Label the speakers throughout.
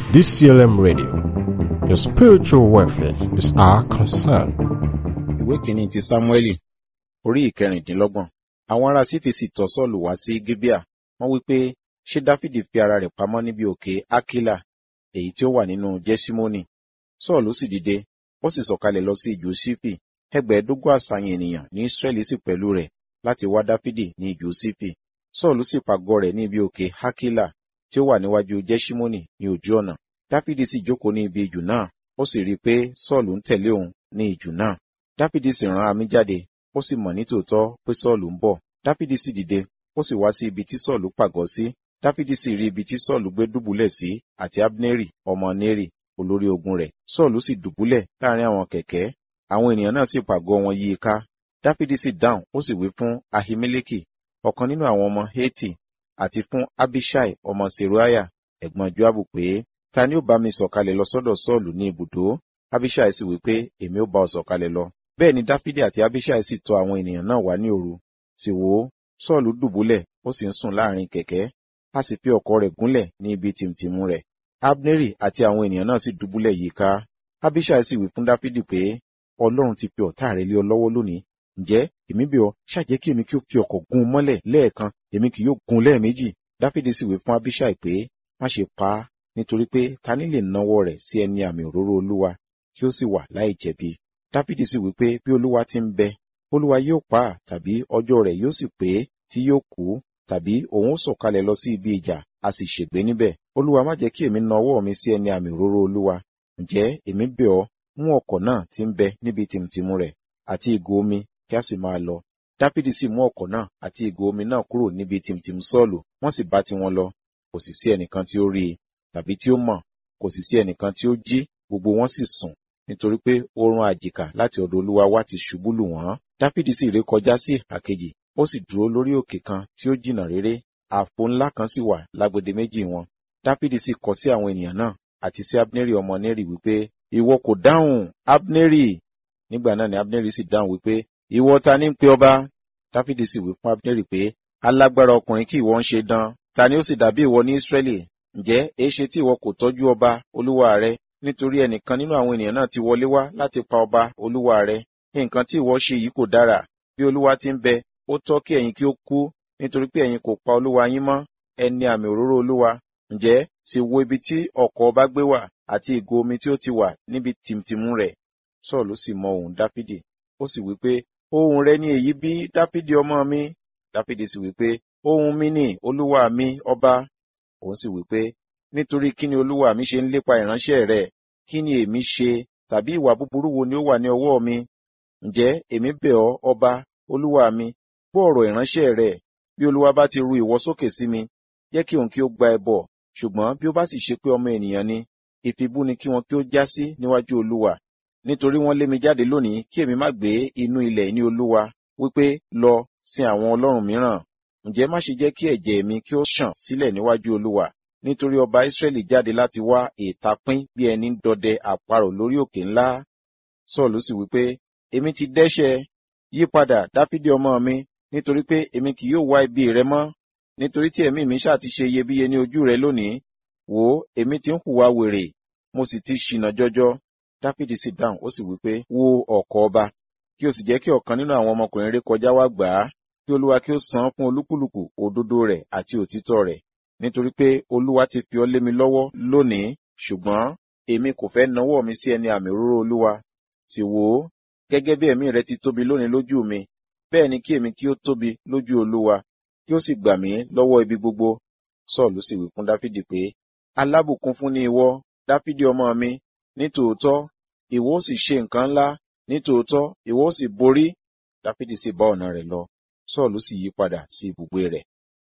Speaker 1: DCLM Radio. Your spiritual welfare is our concern.
Speaker 2: Ìwé kìíní ti Sámúẹ́lì, orí ìkẹrìndínlọ́gbọ̀n. Àwọn ará Sífì sì tọ̀ Sọ́ọ̀lù wá sí Gíbíà. Wọ́n wí pé, ṣé Dáfídì fi ara rẹ̀ pamọ́ níbi òkè Ákílà, èyí tí ó wà nínú Jẹ́ṣímónì? Sọ́ọ̀lù sì dìde, ó sì sọ̀kalẹ̀ lọ sí ijù Sífì. 15,000 àṣàyàn ènìyàn ní Ísírẹ́lì sì pẹ̀lú rẹ̀ láti wá Dáfídì ní ijù Sífì. Sọ́ọ̀lù sì pàgọ́ rẹ̀ ní ibi òkè Ákílà, tí ó wà níwájú Jẹ́ṣímónì ní ojú ọ̀nà. Dáfídì sì jókòó ní ibi ijù náà, ó sì rí i pé Sọ́ọ̀lù ń tẹ̀lé òun ní ijù náà. Dáfídì sì rán àmì jáde, ó sì mọ̀ nítòótọ́ pé Sọ́ọ̀lù ń bọ̀. Dáfídì sì dìde, ó sì wá sí ibi tí Sọ́ọ̀lù pàgọ́ sí. Dáfídì sì rí ibi tí Sọ́ọ̀lù gbé dùbúlẹ̀ sí àti Abneri ọmọ Neri, olórí ogun rẹ̀. Sọ́ọ̀lù sì dùbúlẹ̀ láàrin àwọn kẹ̀kẹ́, àwọn ènìyàn náà sì pàgọ́ wọn yí i ká. Dáfídì sì dáhùn, ó sì wí fún Ahimeleki, ọ̀kan nínú àwọn ọmọ Heti, àti fún Abiṣai ọmọ Seruiah, ẹ̀gbọ́n Joabu pé, ta ni ó bá mi sọ̀kalẹ̀ lọ sọ́dọ̀ Sọ́ọ̀lù ní ibùdó? Abiṣai sì wí pé, èmi ó bá ọ sọ̀kalẹ̀ lọ. Bẹ́ẹ̀ ni Dáfídì àti Abiṣai sì tọ̀ àwọn ènìyàn náà wá ní òru. Sì wò ó, Sọ́ọ̀lù dùbúlẹ̀, ó sì ń sùn láàrin kẹ̀kẹ́, a sì fi ọ̀kọ̀ rẹ̀ gúnlẹ̀ ní ibi tìmtìmù rẹ̀. Abneri àti àwọn ènìyàn náà sì dùbúlẹ̀ yíká. Abiṣai sì wí fún Dáfídì pé, Ọlọ́run ti fi ọ̀tá rẹ̀ lé ọ lọ́wọ́ lónìí. Ǹjẹ́ èmi bẹ̀ ọ́, ṣàjẹ́ kí èmi kí ó fi ọ̀kọ̀ gún un mọ́lẹ̀ lẹ́ẹ̀kan, èmi kì yóò gún un lẹ́ẹ̀méjì. Dáfídì sì wí fún Abiṣai pé, má ṣe pa á, nítorí pé ta ni lè nawọ́ rẹ̀ sí ẹni àmì òróró Olúwa, kí ó sì wà láì jẹ̀bi. Dáfídì sì wí pé, bí Olúwa ti ń bẹ, Olúwa yóò pa á, tàbí ọjọ́ rẹ̀ yóò sì pé tí yóò kú, tàbí òun ó sọ̀kalẹ̀ lọ sí ibi ìjà, a sì ṣègbé níbẹ̀. Olúwa má jẹ́ kí èmi nawọ́ mi sí ẹni àmì òróró Olúwa. Ǹjẹ́ èmi bẹ̀ ọ́, mú ọ̀kọ̀ náà tí ń bẹ níbi tìmtìmù rẹ̀, àti ìgò omi, kí a sì máa lọ. Dáfídì sì mú ọ̀kọ̀ náà àti ìgò omi náà kúrò níbi tìmtìmù Sọ́ọ̀lù, wọ́n sì bá tiwọn lọ. Kò sì sí ẹnìkan tí ó rí i, tàbí tí ó mọ̀, kò sì sí ẹnìkan tí ó jí, gbogbo wọn sì sùn, nítorí pé oorun àjìká láti ọ̀dọ̀ Olúwa wá ti ṣubú lù wọ́n. Dáfídì sì ré kọjá sí ìhà kejì, ó sì dúró lórí òkè kan tí ó jìnnà réré, àpò ńlá kan sì wà lágbede méjì wọn. Dáfídì sì kọ sí àwọn ènìyàn náà àti sí Abneri ọmọ Neri wípé, ìwọ kò dáhùn, Abneri. Nígbà náà ni Abneri sì dáhùn wípé, ìwọ ta ní ń pe ọba? Dáfídì sì wí fún Abneri pé, alágbára ọkùnrin kí ìwọ ń ṣe dán, ta ni ó sì dàbí ìwọ ní Ísírẹ́lì? Ǹjẹ́ èéṣe tí ìwọ kò tọ́jú ọba olúwa rẹ? Nítorí ẹnìkan nínú àwọn ènìyàn náà ti wọlé wá láti pa ọba olúwa rẹ. Nǹkan tí ìwọ ṣe yìí kò dára. Bí Olúwa ti ń bẹ, ó tọ́ kí ẹ̀yin kí ó kú, nítorí pé ẹ̀yin kò pa olúwa yín mọ́, ẹni àmì òróró Olúwa. Ǹjẹ́ sì wo ibi tí ọ̀kọ̀ ọba gbé wà, àti ìgò omi tí ó ti wà níbi tìmtìmù rẹ̀. Sọ́ọ̀lù sì mọ ohùn Dáfídì, ó sì wí pé, ohùn rẹ ni èyí bí, Dáfídì ọmọ mi? Dáfídì sì wí pé, ohùn mi ni, olúwa mi ọba. Òun sì wí pé, nítorí kí ni olúwa mi ṣe ń lépa ìránṣẹ́ rẹ̀? Kí ni èmi ṣe, tàbí ìwà búburú wo ni ó wà ní ọwọ́ mi? Ǹjẹ́ èmi bẹ̀ ọ́, ọba, olúwa mi, gbọ́ ọ̀rọ̀ ìránṣẹ́ rẹ̀. Bí Olúwa bá ti ru ìwọ sókè sí mi, jẹ́ kí òun kí ó gba ẹbọ. Ṣùgbọ́n bí ó bá sì ṣe pé ọmọ ènìyàn ni, ìfibú ni kí wọn kí ó já sí níwájú Olúwa. Nítorí wọ́n lé mi jáde lónìí kí èmi má gbé inú ilẹ̀ ní Olúwa, wípé lọ sin àwọn ọlọ́run mìíràn. Ǹjẹ́ má ṣe jẹ́ kí ẹ̀jẹ̀ mi kí ó ṣàn sílẹ̀ níwájú Olúwa. Nítorí ọba Ísírẹ́lì jáde láti wá ìtapín bí ẹni ń dọdẹ àparò lórí òkè ńlá. Sọ́ọ̀lù sì wípé, èmi ti dẹ́ṣẹ̀, yí padà Dáfídì ọmọ mi, nítorí pé èmi kì yóò wá ibi rẹ mọ́. Nítorí tí ẹ̀mí mi ṣáà ti ṣe iyebíye ní ojú rẹ lónìí. Wò ó, èmi ti ń hùwà wèrè, mo sì ti ṣìnà jọjọ. Dáfídì sì dáhùn, ó sì wípé, wo ọ̀kọ̀ ọba, kí o sì jẹ́ kí ọ̀kan nínú àwọn ọmọkùnrin ré kọjá wá gbà á, kí Olúwa kí ó san fún olúkúlùkù òdodo rẹ̀ àti òtítọ́ rẹ̀. Nítorí pé Olúwa ti fi ọ́ lé mi lọ́wọ́ lónìí, ṣùgbọ́n èmi kò fẹ́ nawọ́ mi sí ẹni àmì òróró Olúwa. Sì wò ó, gẹ́gẹ́ bí ẹ̀mí rẹ ti tóbi lónìí lójú mi, bẹ́ẹ̀ ni kí èmi kí ó tóbi lójú Olúwa, kí ó sì gbà mí lọ́wọ́ ibi gbogbo. Sọ́ọ̀lù sì wí fún Dáfídì pé, alábùkún fún ni ìwọ, Dáfídì ọmọ mi, nítòótọ́ ìwọ ó sì ṣe nǹkan ńlá, nítòótọ́ ìwọ ó sì borí. Dáfídì sì bá ọ̀nà rẹ̀ lọ, Sọ́ọ̀lù sì yí padà sí ibùgbé rẹ̀.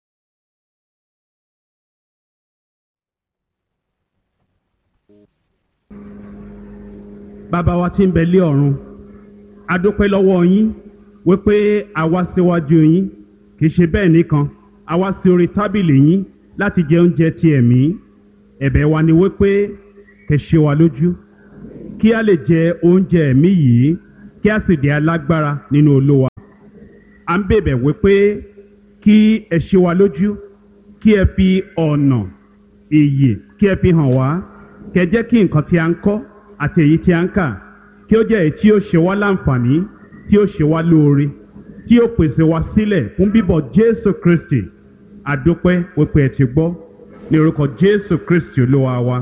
Speaker 3: Bàbá wa tí ń bẹ lé ọ̀run, a dúpẹ́ lọ́wọ́ yín wípé a wá síwájú yín, kì í ṣe bẹ́ẹ̀ nìkan, a wá sí orí tábìlì yín láti jẹ oúnjẹ ti ẹ̀mí. Ẹ̀bẹ̀ wa ni wípé kẹ́ ṣe wa lójú, kí a lè jẹ oúnjẹ ẹ̀mí yìí, kí a sì di alágbára nínú Olúwa. À ń bẹ̀bẹ̀ wípé kí ẹ ṣe wa lójú, kí ẹ fi ọ̀nà ìyè kí ẹ fi hàn wá, kẹ́ jẹ́ kí nǹkan tí a ń kọ́ àti èyí tí a ń kà kí ó jẹ́ èyí tí ó ṣe wá láǹfààní, tí ó ṣe wá lóore, tí ó pèsè wá sílẹ̀ fún bíbọ̀ Jésù Kristi. Àdúpẹ́ wípé ẹ ti gbọ́ ní orúkọ Jésù Kristi Olúwa wa.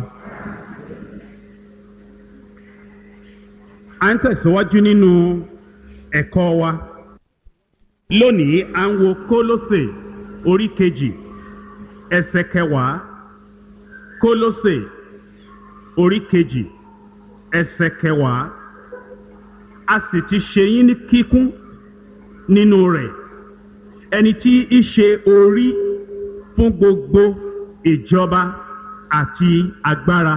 Speaker 3: À ń tẹ̀síwájú nínú ẹ̀kọ́ wa. Lónìí à ń wo Kólósè orí kejì ẹsẹ̀ kẹwàá. Kólósè orí kejì ẹsẹ̀ kẹwàá. A sì ti ṣe yín ní kíkún nínú rẹ̀, ẹni tí í ṣe orí fún gbogbo ìjọba àti agbára.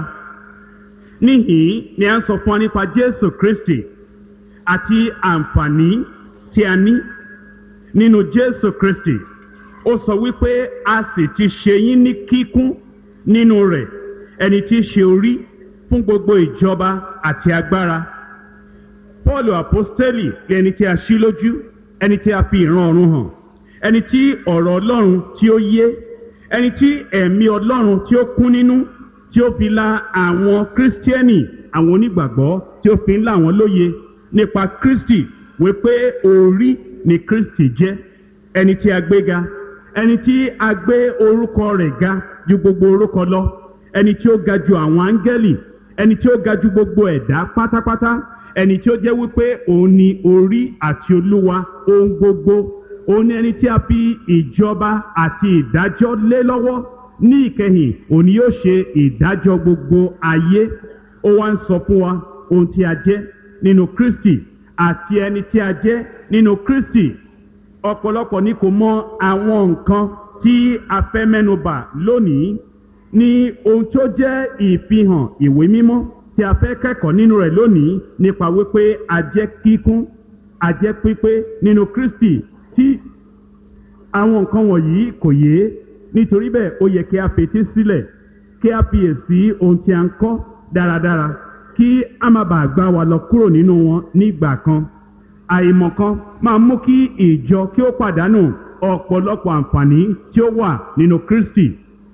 Speaker 3: Níhìn ni a ń sọ fún wa nípa Jésù Kristi àti àǹfààní tí a ní nínú Jésù Kristi. Ó sọ wípé a sì ti ṣe yín ní kíkún nínú rẹ̀, ẹni tí í ṣe orí fún gbogbo ìjọba àti agbára. Pọ́ọ̀lù àpọ́stélì lẹni tí a ṣí lójú, ẹni tí a fi ìran ọ̀run hàn, ẹni tí ọ̀rọ̀ Ọlọ́run tí ó yé, ẹni tí ẹ̀mí Ọlọ́run tí ó kún nínú, tí ó fi la àwọn kírísítíẹ́nì, àwọn onígbàgbọ́, tí ó fi ń là wọ́n lóye nípa Kristi wípé orí ni Kristi jẹ́, ẹni tí a gbé ga, ẹni tí a gbé orúkọ rẹ̀ ga ju gbogbo orúkọ lọ, ẹni tí ó ga ju àwọn áńgẹ́lì, ẹni tí ó ga ju gbogbo ẹ̀dá pátápátá, ẹni tí ó jẹ́ wípé òun ni orí àti olúwa ohun gbogbo. Òun ni ẹni tí a fi ìjọba àti ìdájọ́ lé lọ́wọ́. Ní ìkẹyìn òun ni yóò ṣe ìdájọ́ gbogbo ayé. Ó wá ń sọ fún wa ohun tí a jẹ́ nínú Kristi àti ẹni tí a jẹ́ nínú Kristi. Ọ̀pọ̀lọpọ̀ ni kò mọ àwọn nǹkan tí a fẹ́ mẹ́nubà lónìí ní ohun tó jẹ́ ìfihàn ìwé mímọ́ tí a fẹ́ kẹ́kọ̀ọ́ nínú rẹ̀ lónìí, nípa wípé a jẹ́ kíkún, a jẹ́ pípé nínú Kristi. Tí àwọn nǹkan wọ̀nyí kò yé, nítorí bẹ́ẹ̀ ó yẹ kí a fetí sílẹ̀, kí a fiyèsí ohun tí a ń kọ́ dáradára, kí a má bàa gbá wa lọ kúrò nínú wọn nígbà kan. Àìmọ̀kan máa mú kí ìjọ kí ó pàdánù ọ̀pọ̀lọpọ̀ àǹfààní tí ó wà nínú Kristi.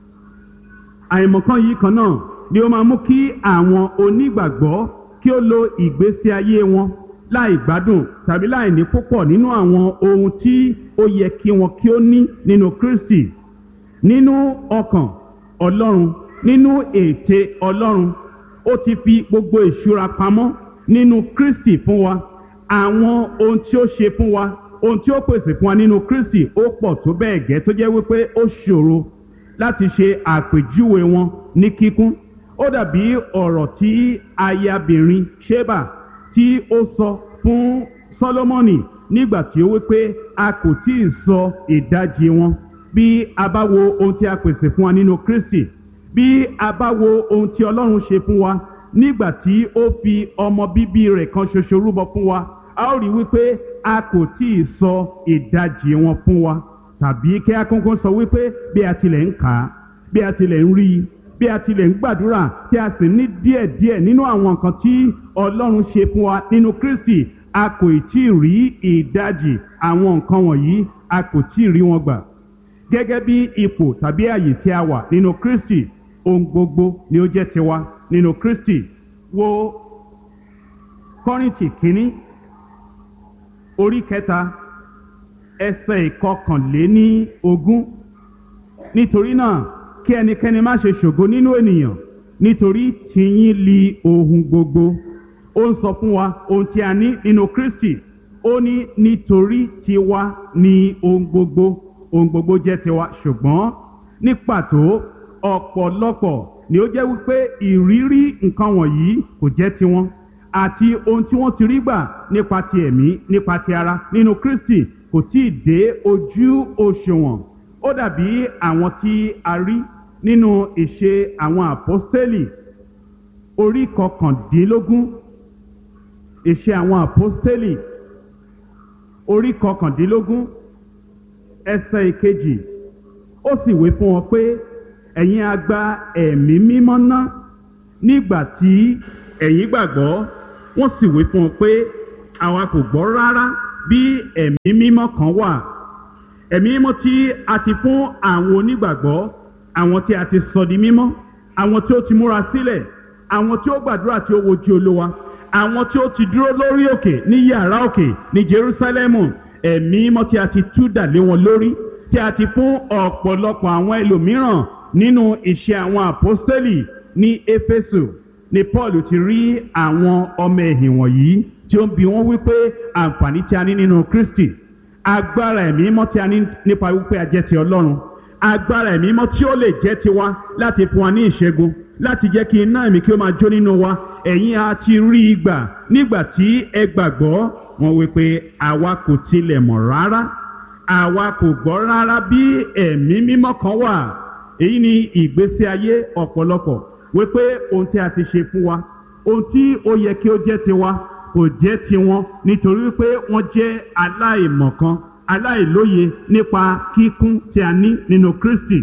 Speaker 3: Àìmọ̀kan yìí kan náà ni ó máa mú kí àwọn onígbàgbọ́ kí ó lo ìgbésí ayé wọn láì gbádùn tàbí láì ní púpọ̀ nínú àwọn ohun tí ó yẹ kí wọn kí ó ní nínú Kristi. Nínú ọkàn Ọlọ́run, nínú ète Ọlọ́run, ó ti fi gbogbo ìṣúra pamọ́ nínú Kristi fún wa. Àwọn ohun tí ó ṣe fún wa, ohun tí ó pèsè fún wa nínú Kristi ó pọ̀ tó bẹ́ẹ̀ gẹ́ tó jẹ́ wípé ó ṣòro láti ṣe àpèjúwe wọn ní kíkún. Ó dàbí ọ̀rọ̀ tí ayabìnrin Ṣébà tí ó sọ fún Sólómọ́nì nígbà tí ó wípé a kò tí ì sọ ìdajì wọn. Bí a bá wo ohun tí a pèsè fún wa nínú Kristi, bí a bá wo ohun tí Ọlọ́run ṣe fún wa nígbà tí ó fi ọmọ bíbí rẹ̀ kan ṣoṣo rúbọ fún wa, a ó rí wípé a kò tí ì sọ ìdajì wọn fún wa. Tàbí kí a kúnkún sọ wípé bí a tilẹ̀ ń kà á, bí a tilẹ̀ ń rí i, bí a tilẹ̀ ń gbàdúrà tí a sì ní díẹ̀díẹ̀ nínú àwọn nǹkan tí Ọlọ́run ṣe fún wa nínú Kristi, a kò tí ì rí ìdajì àwọn nǹkan wọ̀nyí, a kò tí ì rí wọn gbà. Gẹ́gẹ́ bí ipò tàbí àyè tí a wà nínú Kristi, ohun gbogbo ni ó jẹ́ tiwa nínú Kristi. Wo Kọ́ríńtì kínní orí kẹta ẹsẹ̀ ìkọkànléní-ogún. Nítorí náà kí ẹnikẹ́ni má ṣe ṣògo nínú ènìyàn, nítorí tìyín li ohun gbogbo. Ó ń sọ fún wa ohun tí a ní nínú Kristi. Ó ní nítorí tiwa ni ohun gbogbo. Ohun gbogbo jẹ́ tiwa, ṣùgbọ́n ní pàtó ọ̀pọ̀lọpọ̀ ni ó jẹ́ wípé ìrírí nǹkan wọ̀nyí kò jẹ́ tiwọn, àti ohun tí wọ́n ti rí gbà nípa ti ẹ̀mí, nípa ti ara nínú Kristi kò tí ì dé ojú òṣùwọ̀n. Ó dàbí àwọn tí a rí nínú ìṣe àwọn àpọ́stélì orí kọkàndínlógún. Ìṣe àwọn àpọ́stélì orí kọkàndínlógún ẹsẹ̀ ìkejì. Ó sì wí fún wọn pé ẹ̀yin a gba ẹ̀mí mímọ́ ná nígbà tí ẹ̀yin gbàgbọ́. Wọ́n sì wí fún wọn pé àwa kò gbọ́ rárá bí ẹ̀mí mímọ́ kan wà. Ẹ̀mí mímọ́ tí a ti fún àwọn onígbàgbọ́, àwọn tí a ti sọ di mímọ́, àwọn tí ó ti múra sílẹ̀ àwọn tí ó gbàdúrà tí ó wojú Olúwa, àwọn tí ó ti dúró lórí òkè ní yàrá òkè ní Jerúsálẹ́mù, ẹ̀mí mímọ́ tí a ti tú dà lé wọn lórí, tí a ti fún ọ̀pọ̀lọpọ̀ àwọn ẹlòmíràn nínú iṣẹ́ àwọn àpọ́stélì ní Éfésù ni Paul ti rí àwọn ọmọ ẹ̀yìn wọ̀nyí tí ó ń bi wọ́n wípé àǹfààní tí a ní nínú Kristi, agbára ẹ̀mí mímọ́ tí a ní nípa wípé a jẹ́ ti Ọlọ́run, agbára ẹ̀mí mímọ́ tí ó lè jẹ́ tiwa láti fún wa ní ìṣẹ́gun, láti jẹ́ kí iná ẹ̀mí kí ó máa jó nínú wa. Ẹ̀yin a ti rí i gbà nígbà tí ẹ gbàgbọ́. Wọ́n wípé àwa kò tilẹ̀ mọ̀ rárá, àwa kò gbọ́ rárá bí ẹ̀mí mímọ́ kan wà. Èyí ni ìgbésí ayé ọ̀pọ̀lọpọ̀, wípé ohun tí a ti ṣe fún wa, ohun tí ó yẹ kí ó jẹ́ tiwa kò jẹ́ tiwọn, nítorí wípé wọ́n jẹ́ aláìmọ̀kan, aláìlóye nípa kíkún tí a ní nínú Kristi.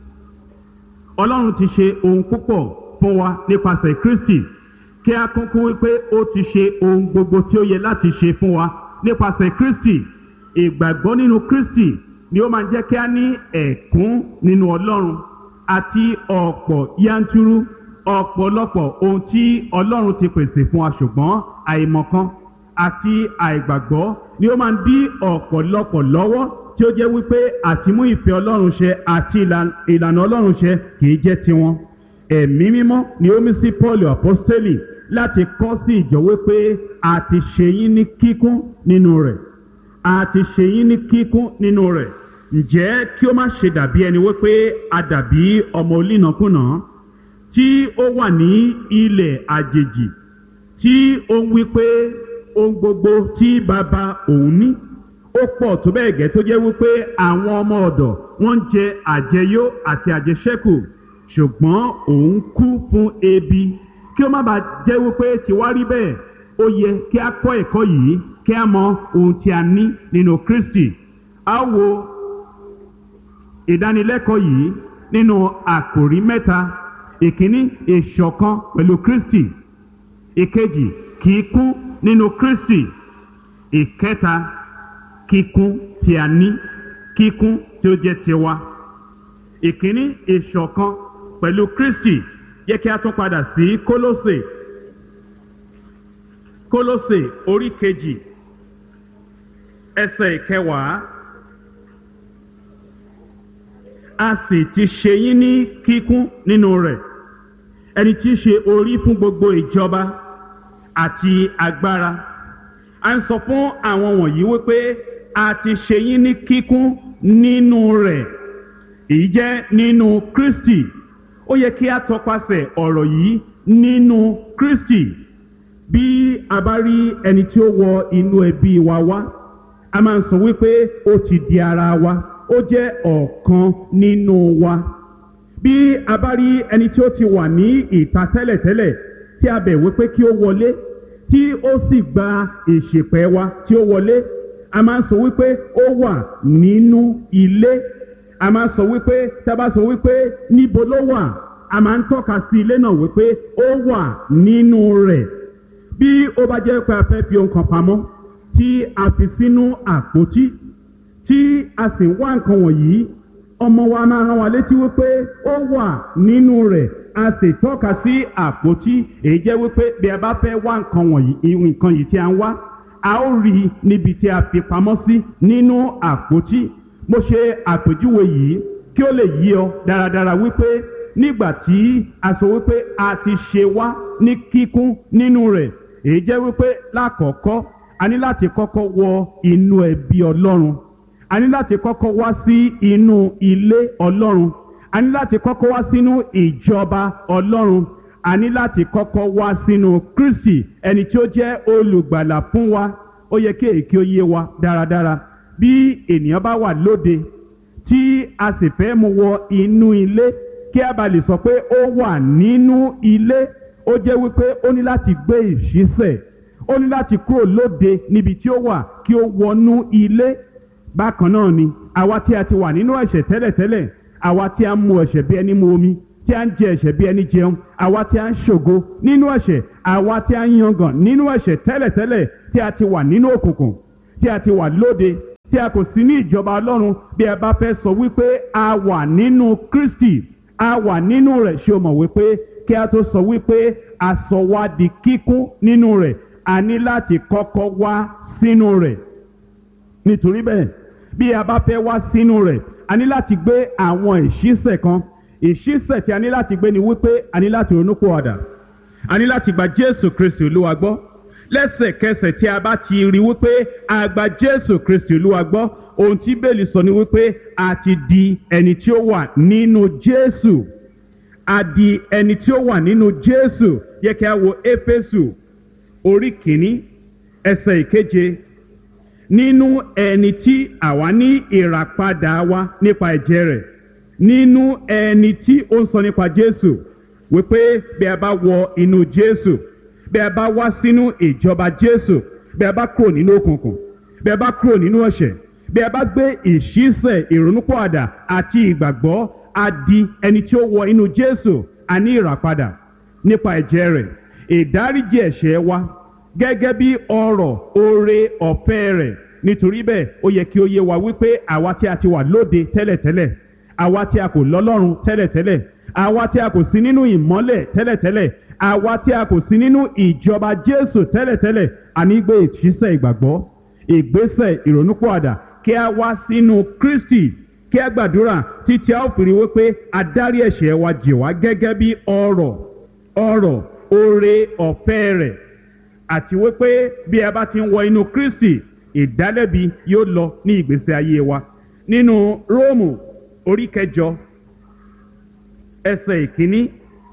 Speaker 3: Ọlọ́run ti ṣe ohun púpọ̀ fún wa nípasẹ̀ Kristi, kí a kúnkún wípé ó ti ṣe ohun gbogbo tí ó yẹ láti ṣe fún wa nípasẹ̀ Kristi. Ìgbàgbọ́ nínú Kristi ni ó máa ń jẹ́ kí a ní ẹ̀kún nínú Ọlọ́run àti ọ̀pọ̀ yanturu ọ̀pọ̀lọpọ̀ ohun tí Ọlọ́run ti pèsè fún wa, ṣùgbọ́n àìmọ̀kan àti àìgbàgbọ́ ni ó máa ń dí ọ̀pọ̀lọpọ̀ lọ́wọ́, tí ó jẹ́ wípé àtimú ìfẹ́ Ọlọ́run ṣẹ àti ìlànà Ọlọ́run ṣẹ kìí jẹ́ tiwọn. Ẹ̀mí mímọ́ ni ó mí sí Paul apostoli láti kọ́ sí ìjọ wípé a ti ṣe yín ní kíkún nínú rẹ̀, a ti ṣe yín ní kíkún nínú rẹ̀. Ǹjẹ́ kí ó má ṣe dàbí ẹni wípé a dàbí ọmọ olínàkúnà tí ó wà ní ilẹ̀ àjèjì, tí ó ń wípé ohun gbogbo tí bàbá òun ní ó pọ̀ tó bẹ́ẹ̀ gẹ́ tó jẹ́ wípé àwọn ọmọ ọ̀dọ̀ wọ́n ń jẹ àjẹyó àti àjẹṣẹ́kù, ṣùgbọ́n òun kú fún ebi. Kí ó má bàa jẹ́ wípé tiwa rí bẹ́ẹ̀, ó yẹ kí a kọ́ ẹ̀kọ́ yìí, kí a mọ ohun tí a ní nínú Kristi. A wo ìdánilẹ́kọ̀ọ́ yìí nínú àkòrí mẹ́ta. Ìkíní, ìṣọ̀kan pẹ̀lú Kristi. Ìkejì, kíkún nínú Kristi. Ìkẹta, kíkún tí a ní, kíkún tí ó jẹ́ tiwa. Ìkíní, ìṣọ̀kan pẹ̀lú Kristi. Yẹ kí a tún padà sí Kólósè orí kejì ẹsẹ̀ ìkẹwàá. A sì ti ṣe yín ní kíkún nínú rẹ̀, ẹni tí í ṣe orí fún gbogbo ìjọba àti agbára. A ń sọ fún àwọn wọ̀nyí wípé a ti ṣe yín ní kíkún nínú rẹ̀. Èyí jẹ́ nínú Kristi. Ó yẹ kí a tọpasẹ̀ ọ̀rọ̀ yìí nínú Kristi. Bí a bá rí ẹni tí ó wọ inú ẹbí wa wá, a máa ń sọ wípé ó ti di ara wa, ó jẹ́ ọ̀kan nínú wa. Bí a bá rí ẹni tí ó ti wà ní ìta tẹ́lẹ̀tẹ́lẹ̀, tí a bẹ̀ wípé kí ó wọlé, tí ó sì gba ìṣèpẹ̀ wa tí ó wọlé, a máa ń sọ wípé ó wà nínú ilé. A máa ń sọ wípé, tá a bá sọ wípé níbo ló wà, a máa ń tọ́ka sí ilé náà wípé ó wà nínú rẹ̀. Bí ó bá jẹ́ pé a fẹ́ fi ohun kan pamọ́, tí a fi sínú àpótí, tí a sì wá nǹkan wọ̀nyí, ọmọ wa máa rán wa létí wípé ó wà nínú rẹ̀. A sì tọ́ka sí àpótí. Èyí jẹ́ wípé bí a bá fẹ́ wá nǹkan wọ̀nyí, nǹkan yìí tí a ń wá, a ó rí níbi tí a fi pamọ́ sí nínú àpótí. Mo ṣe àpèjúwe yìí kí ó lè yé ọ dáradára wípé nígbà tí a sọ wípé a ti ṣe wá ní kíkún nínú rẹ̀, èyí jẹ́ wípé lákọ̀ọ́kọ́ a ní láti kọ́kọ́ wọ inú ẹbí Ọlọ́run, a ní láti kọ́kọ́ wá sí inú ilé Ọlọ́run, a ní láti kọ́kọ́ wá sínú ìjọba Ọlọ́run, a ní láti kọ́kọ́ wá sínú Kristi, ẹni tí ó jẹ́ olùgbàlà fún wa. Ó yẹ kí èyí kí ó yé wa dáradára. Bí ènìyàn bá wà lóde tí a sì fẹ́ mú wọ inú ilé, kí a bá lè sọ pé ó wà nínú ilé, ó jẹ́ wípé ó ní láti gbé ìṣísẹ̀, ó ní láti kúrò lóde níbi tí ó wà kí ó wọnú ilé. Bákan náà ni àwa tí a ti wà nínú ẹ̀ṣẹ̀ tẹ́lẹ̀tẹ́lẹ̀, àwa tí a ń mu ẹ̀ṣẹ̀ bí ẹni mu omi, tí a ń jẹ ẹ̀ṣẹ̀ bí ẹni jẹun, àwa tí a ń ṣògo nínú ẹ̀ṣẹ̀, àwa tí a ń yangàn nínú ẹ̀ṣẹ̀ tẹ́lẹ̀tẹ́lẹ̀, tí a ti wà nínú òkùnkùn, tí a ti wà lóde, tí a kò sí ní ìjọba Ọlọ́run. Bí a bá fẹ́ sọ wípé a wà nínú Kristi, a wà nínú rẹ̀. Ṣé o mọ̀ wípé kí a tó sọ wípé a sọ wá di kíkún nínú rẹ̀, a ní láti kọ́kọ́ wá sínú rẹ̀. Nítorí bẹ́ẹ̀, bí a bá fẹ́ wá sínú rẹ̀, a ní láti gbé àwọn ìṣísẹ̀ kan. Ìṣísẹ̀ tí a ní láti gbé ni wípé a ní láti ronúpìwàdà, a ní láti gba Jésù Kristi Olúwa gbọ́. Lẹ́sẹ̀kẹsẹ̀ tí a bá ti rí wípé a gba Jésù Kristi Olúwa gbọ́, ohun tí Bíbélì sọ ni wípé a ti di ẹni tí ó wà nínú Jésù. A di ẹni tí ó wà nínú Jésù. Yẹ kí a wo Éfésù orí kìíní ẹsẹ̀ 7. Nínú ẹni tí àwa ní ìràpadà wa nípa ẹ̀jẹ̀ rẹ̀. Nínú ẹni tí ó ń sọ nípa Jésù wípé bí a bá wọ inú Jésù, bí a bá wá sínú ìjọba Jésù, bí a bá kúrò nínú òkùnkùn, bí a bá kúrò nínú ẹ̀ṣẹ̀, bí a bá gbé ìṣísẹ̀ ìrònúpìwàdà àti ìgbàgbọ́, a di ẹni tí ó wọ inú Jésù. A ní ìràpadà nípa ẹ̀jẹ̀ rẹ̀, ìdáríjì ẹ̀ṣẹ̀ wa gẹ́gẹ́ bí ọrọ̀ oore ọ̀fẹ́ rẹ̀. Nítorí bẹ́ẹ̀, ó yẹ kí ó yé wa wípé àwa tí a ti wà lóde tẹ́lẹ̀tẹ́lẹ̀, àwa tí a kò lọ́lọ́run tẹ́lẹ̀tẹ́lẹ̀, àwa tí a kò sí nínú ìmọ́lẹ̀ tẹ́lẹ̀tẹ́lẹ̀, àwa tí a kò sí nínú ìjọba Jésù tẹ́lẹ̀tẹ́lẹ̀, a ní gbé ìṣísẹ̀ ìgbàgbọ́, ìgbésẹ̀ ìrònúpìwàdà, kí a wá sínú Kristi, kí a gbàdúrà títí a ó fi rí wípé a dárí ẹ̀ṣẹ̀ wa jì wá gẹ́gẹ́ bí ọrọ̀ oore ọ̀fẹ́ rẹ̀, àti wípé bí a bá ti ń wọ inú Kristi, ìdálẹ́bi yóò lọ ní ìgbésí ayé wa. Nínú Róòmù orí 8 ẹsẹ̀ 1,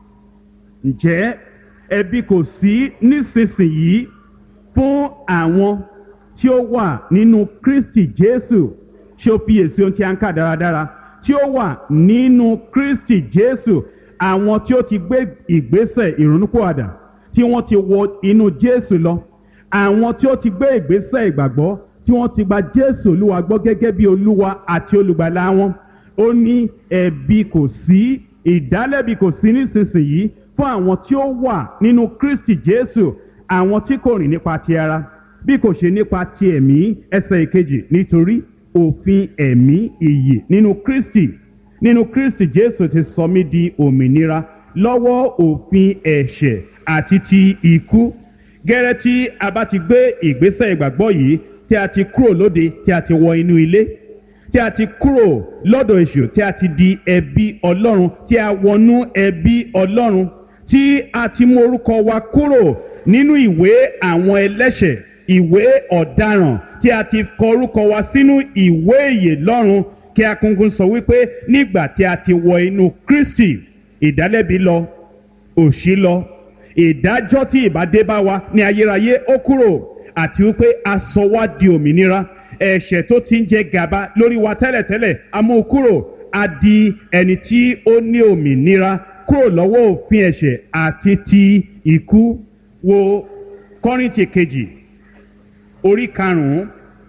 Speaker 3: ǹjẹ́ ẹ̀bi kò sí nísinsìnyí fún àwọn tí ó wà nínú Kristi Jésù. Ṣé o fiyèsí ohun tí a ń kà dáradára? Tí ó wà nínú Kristi Jésù, àwọn tí ó ti gbé ìgbésẹ̀ ìrònúpìwàdà, tí wọ́n ti wọ inú Jésù lọ, àwọn tí ó ti gbé ìgbésẹ̀ ìgbàgbọ́, tí wọ́n ti gba Jésù Olúwa gbọ́ gẹ́gẹ́ bí Olúwa àti olùgbàlà wọn. Ó ní ẹ̀bi kò sí, ìdálẹ́bi kò sí nísinsìnyí fún àwọn tí ó wà nínú Kristi Jésù, àwọn tí kò rìn nípa ti ara bí kò ṣe nípa ti ẹ̀mí. Ẹsẹ̀ 2, nítorí òfin ẹ̀mí ìyè nínú Kristi Jésù ti sọ mí di òmìnira lọ́wọ́ òfin ẹ̀ṣẹ̀ àti ti ikú. Gẹ́rẹ́ tí a bá ti gbé ìgbésẹ̀ ìgbàgbọ́ yìí, tí a ti kúrò lóde, tí a ti wọ inú ilé, tí a ti kúrò lọ́dọ̀ èṣù, tí a ti di ẹbí Ọlọ́run, tí a wọnú ẹbí Ọlọ́run, tí a ti mú orúkọ wa kúrò nínú ìwé àwọn ẹlẹ́ṣẹ̀, ìwé ọ̀daràn, tí a ti kọ orúkọ wa sínú ìwé ìyè lọ́run. Kí a kúnkún sọ wípé nígbà tí a ti wọ inú Kristi, ìdálẹ́bi lọ, òṣì lọ, ìdájọ́ tí ìbá dé bá wa ní ayérayé ó kúrò, àti wípé a sọ wá di òmìnira. Ẹ̀ṣẹ̀ tó ti ń jẹ gàba lórí wa tẹ́lẹ̀tẹ́lẹ̀, a mú kúrò, a di ẹni tí ó ní òmìnira kúrò lọ́wọ́ òfin ẹ̀ṣẹ̀ àti ti ikú. Wo Kọ́ríńtì kejì orí 5,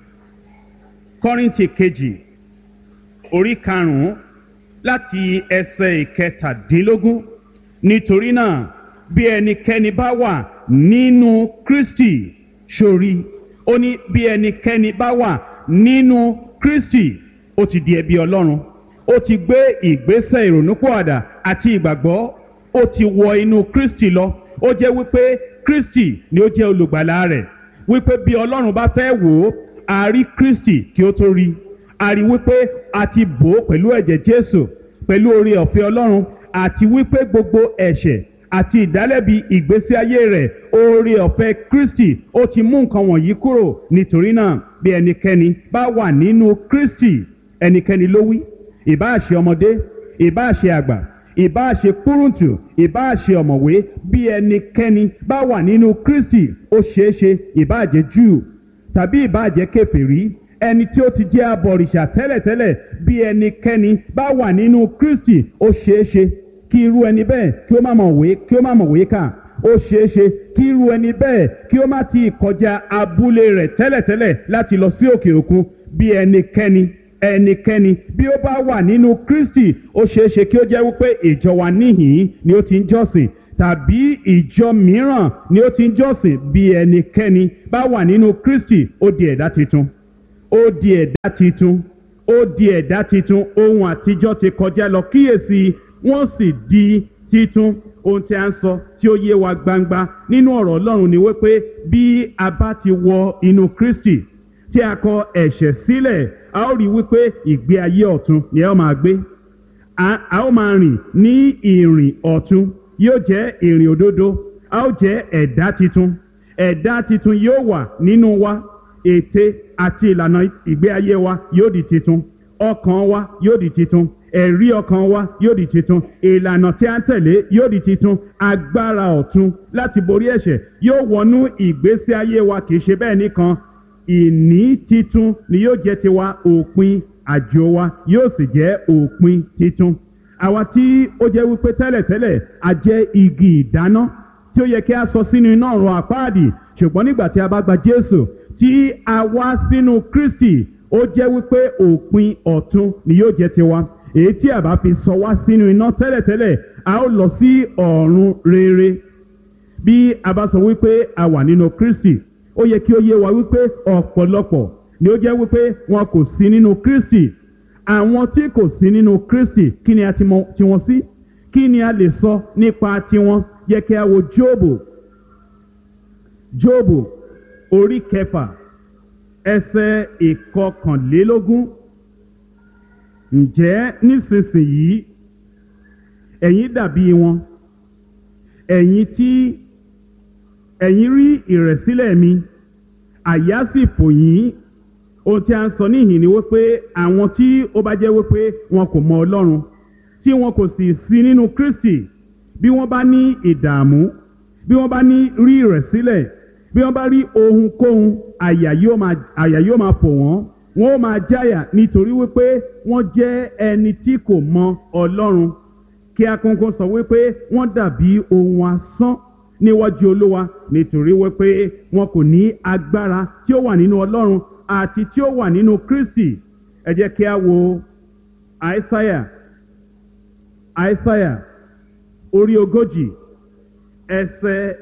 Speaker 3: Kọ́ríńtì kejì orí 5 láti ẹsẹ̀ 17. Nítorí náà, bí ẹnikẹ́ni bá wà nínú Kristi, sórí, ó ní bí ẹnikẹ́ni bá wà nínú Kristi, ó ti di ẹbí Ọlọ́run, ó ti gbé ìgbésẹ̀ ìrònúpìwàdà àti ìgbàgbọ́, ó ti wọ inú Kristi lọ. Ó jẹ́ wípé Kristi ni ó jẹ́ olùgbàlà rẹ̀, wípé bí Ọlọ́run bá fẹ́ wò ó, a rí Kristi kí ó tó rí, a rí wípé a ti bò ó pẹ̀lú ẹ̀jẹ̀ Jésù, pẹ̀lú oore ọ̀fẹ́ Ọlọ́run, àti wípé gbogbo ẹ̀ṣẹ̀ àti ìdálẹ́bi ìgbésí ayé rẹ̀, oore ọ̀fẹ́ Kristi ó ti mú nǹkan wọ̀nyí kúrò. Nítorí náà, bí ẹnikẹ́ni bá wà nínú Kristi, ẹnikẹ́ni ló wí, ìbáà ṣe ọmọdé, ìbáà ṣe àgbà, ìbáà ṣe kúrúntù, ìbáà ṣe ọ̀mọ̀wé, bí ẹnikẹ́ni bá wà nínú Kristi, ó ṣeéṣe ìbáà jẹ́ Júù tàbí ìbáà jẹ́ kèfèrí, ẹni tí ó ti jẹ́ abọ̀rìṣà tẹ́lẹ̀tẹ́lẹ̀, bí ẹnikẹ́ni bá wà nínú Kristi, ó ṣeéṣe kí irú ẹni bẹ́ẹ̀ kí ó má mọ̀wé kà, ó ṣeéṣe kí irú ẹni bẹ́ẹ̀ kí ó má ti kọjá abúlé rẹ̀ tẹ́lẹ̀tẹ́lẹ̀ láti lọ sí òkè òkun. Bí ẹnikẹ́ni bí ó bá wà nínú Kristi, ó ṣeéṣe kí ó jẹ́ wípé ìjọ wa níhìn-ín ni ó ti ń jọ́sìn, tàbí ìjọ mìíràn ni ó ti ń jọ́sìn. Bí ẹnikẹ́ni bá wà nínú Kristi, ó di ẹ̀dá titun, ó di ẹ̀dá titun, ó di ẹ̀dá titun. Ohun àtijọ́ ti kọjá lọ, kíyèsí wọ́n sì di titun. Ohun tí a ń sọ tí ó yé wa gbangba nínú ọ̀rọ̀ Ọlọ́run ni wípé bí a bá ti wọ inú Kristi tí a kọ ẹ̀ṣẹ̀ sílẹ̀, a ó rí wípé ìgbé ayé ọ̀tun ni a ó máa gbé. A ó máa rìn ní ìrìn ọ̀tun, yóò jẹ́ ìrìn òdodo, a ó jẹ́ ẹ̀dá titun. Ẹ̀dá titun yóò wà nínú wa, ète àti ìlànà ìgbé ayé wa yóò di titun, ọkàn wa yóò di titun, ẹ̀rí ọkàn wa yóò di titun, ìlànà tí a ń tẹ̀lé yóò di titun, agbára ọ̀tun láti borí ẹ̀ṣẹ̀ yóò wọnú ìgbésí ayé wa. Kì í ṣe bẹ́ẹ̀ nìkan, ìní titun ni yóò jẹ́ tiwa, òpin àjò wa yóò sì jẹ́ òpin titun. Àwa tí ó jẹ́ wípé tẹ́lẹ̀tẹ́lẹ̀ a jẹ́ igi ìdáná tí ó yẹ kí a sọ sínú iná ọ̀run àpáàdì, ṣùgbọ́n nígbà tí a bá gba Jésù tí a wá sínú Kristi, ó jẹ́ wípé òpin ọ̀tun ni yóò jẹ́ tiwa. Èyí tí a bá fi sọ wá sínú iná tẹ́lẹ̀tẹ́lẹ̀, a ó lọ sí ọ̀run rere. Bí a bá sọ wípé a wà nínú Kristi, ó yẹ kí ó yé wa wípé ọ̀pọ̀lọpọ̀ ni ó jẹ́ wípé wọn kò sí nínú Kristi. Àwọn tí kò sí nínú Kristi, kí ni a ti mọ̀ tiwọn sí? Kí ni a lè sọ nípa tiwọn? Yẹ kí a wo Jóòbù orí 6 ẹsẹ̀ 21. Ǹjẹ́ nísinsìnyí ẹ̀yin dàbí wọn, ẹ̀yin tí ẹ̀yin rí ìrẹ̀sílẹ̀ mi, àyà sì fò yín. Ohun tí a ń sọ níhìn ni wípé àwọn tí ó bá jẹ́ wípé wọn kò mọ Ọlọ́run, tí wọn kò sì sí nínú Kristi, bí wọ́n bá ní ìdààmú, bí wọ́n bá ní rí ìrẹ̀sílẹ̀, bí wọ́n bá rí ohunkóhun, àyà yóò máa fò wọ́n, wọ́n ó máa jáyà nítorí wípé wọ́n jẹ́ ẹni tí kò mọ Ọlọ́run. Kí a kọ́kọ́ sọ wípé wọ́n dàbí ohun asán níwájú Olúwa, nítorí wípé wọn kò ní agbára tí ó wà nínú Ọlọ́run àti tí ó wà nínú Kristi. Ẹ jẹ́ kí a wo Àìsáyà orí 40 ẹsẹ̀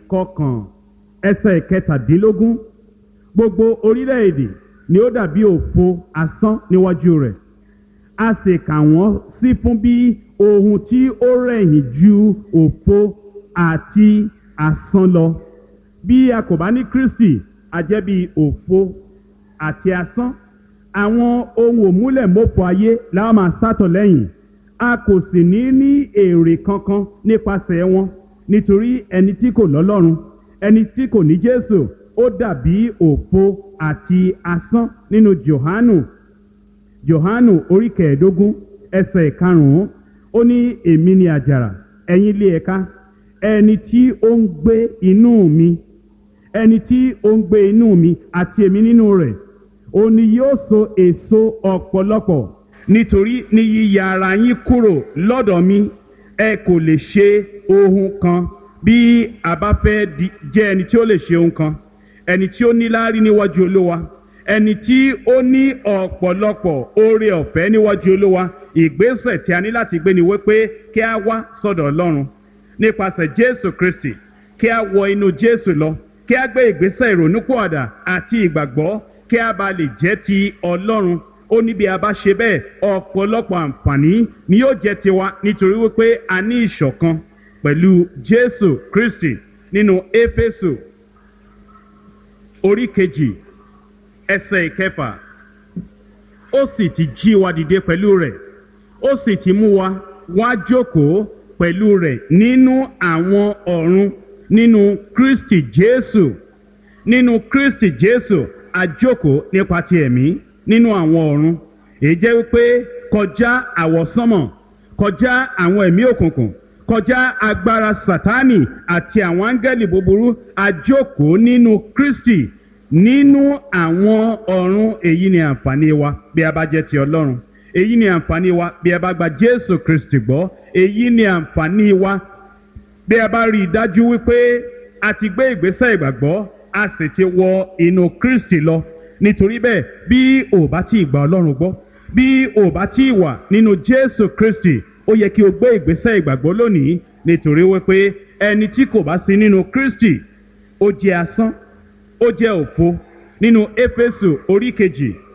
Speaker 3: 17. Gbogbo orílẹ̀-èdè ni ó dàbí òfo asán níwájú rẹ̀, a sì kà wọ́n sí fún bí ohun tí ó rẹ̀yìn ju òfo àti asán lọ. Bí a kò bá ní Kristi, a jẹ́ bí òfo àti asán. Àwọn ohun òmúlẹ̀mófo ayé la máa sátọ̀ lẹ́yìn, a kò sì ní èrè kankan nípasẹ̀ wọn, nítorí ẹni tí kò lọ́lọ́run, ẹni tí kò ní Jésù, ó dàbí òfo àti asán. Nínú Jòhánù orí 15 ẹsẹ̀ 5, ó ní èmi ni àjàrà, ẹ̀yin ilé ẹ̀ka. Ẹni tí ó ń gbé inú mi, ẹni tí ó ń gbé inú mi àti èmi nínú rẹ̀, òun ni yóò so èso ọ̀pọ̀lọpọ̀. Nítorí ní yíya ara yín kúrò lọ́dọ̀ mi, ẹ kò lè ṣe ohun kan. Bí a bá fẹ́ jẹ́ ẹni tí ó lè ṣe ohun kan, ẹni tí ó níláárí níwájú Olúwa, ẹni tí ó ní ọ̀pọ̀lọpọ̀ oore ọ̀fẹ́ níwájú Olúwa, ìgbésẹ̀ tí a ní láti gbé ni wípé kí a wá sọ́dọ̀ Ọlọ́run nípasẹ̀ Jésù Kristi, kí a wọ inú Jésù lọ, kí a gbé ìgbésẹ̀ ìrònúpìwàdà àti ìgbàgbọ́, kí a bá lè jẹ́ ti Ọlọ́run. Ó ní bí a bá ṣe bẹ́ẹ̀, ọ̀pọ̀lọpọ̀ àǹfààní ni yóò jẹ́ tiwa, nítorí wípé a ní ìṣọ̀kan pẹ̀lú Jésù Kristi. Nínú Éfésù orí 2 ẹsẹ̀ 6, ó sì ti jí wa dìde pẹ̀lú rẹ̀, ó sì ti mú wa wá jókòó pẹ̀lú rẹ̀ nínú àwọn ọ̀run nínú Kristi Jésù. Nínú Kristi Jésù a jókòó nípa ti ẹ̀mí nínú àwọn ọ̀run. Èyí jẹ́ wípé kọjá àwọsánmọ̀, kọjá àwọn ẹ̀mí òkùnkùn, kọjá agbára Sátánì àti àwọn áńgẹ́lì búburú, a jókòó nínú Kristi nínú àwọn ọ̀run. Èyí ni àǹfààní wa bí a bá jẹ́ ti Ọlọ́run. Èyí ni àǹfààní wa bí a bá gba Jésù Kristi gbọ́. Èyí ni àǹfààní wa bí a bá rí i dájú wípé a ti gbé ìgbésẹ̀ ìgbàgbọ́, a sì ti wọ inú Kristi lọ. Nítorí bẹ́ẹ̀, bí o bá tí ì gba Ọlọ́run gbọ́, bí o bá tí ì wà nínú Jésù Kristi, ó yẹ kí o gbé ìgbésẹ̀ ìgbàgbọ́ lónìí. Nítorí wípé ẹni tí kò bá sí nínú Kristi, ó jẹ́ asán, ó jẹ́ òfo. Nínú Éfésù orí 2